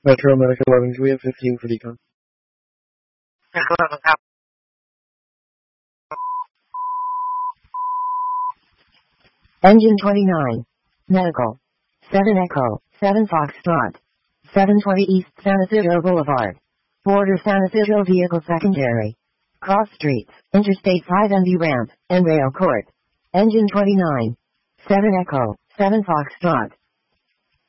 Metro American 11, can we have 15 for decon? Engine 29. Medical. 7 Echo, 7 Foxtrot. 720 East San Isidro Boulevard. Border San Isidro Vehicle Secondary. Cross Streets, Interstate 5 MV Ramp, and Rail Court. Engine 29. 7 Echo, 7 Foxtrot.